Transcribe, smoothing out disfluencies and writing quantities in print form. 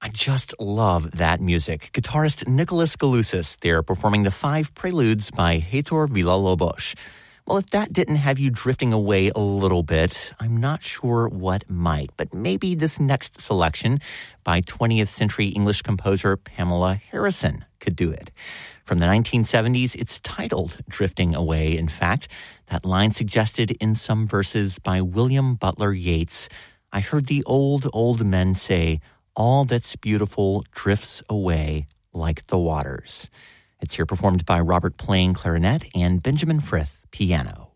I just love that music. Guitarist Nicholas Galusis there performing the 5 Preludes by Heitor Villa-Lobos. Well, if that didn't have you drifting away a little bit, I'm not sure what might. But maybe this next selection by 20th century English composer Pamela Harrison could do it. From the 1970s, it's titled Drifting Away, in fact. That line suggested in some verses by William Butler Yeats. I heard the old men say, all that's beautiful drifts away like the waters. It's here performed by Robert Plain clarinet and Benjamin Frith piano.